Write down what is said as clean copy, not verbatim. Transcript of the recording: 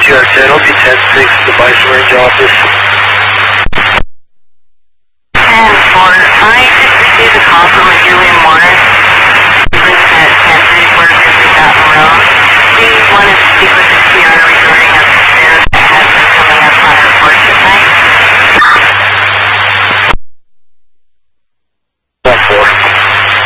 GR10, I'll be 10-6, the Bison Range office.